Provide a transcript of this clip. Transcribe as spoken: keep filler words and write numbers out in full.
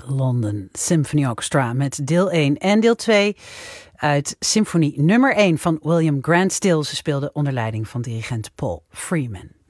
London Symphony Orchestra met deel één en deel twee uit symfonie nummer één van William Grant Still. Ze speelden onder leiding van dirigent Paul Freeman.